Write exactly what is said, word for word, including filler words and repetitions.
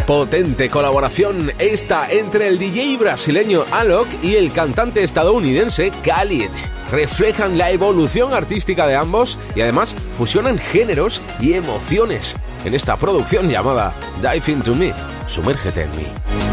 Potente colaboración esta entre el D J brasileño Alok y el cantante estadounidense Khalid. Reflejan la evolución artística de ambos y además fusionan géneros y emociones en esta producción llamada Dive Into Me, Sumérgete en mí.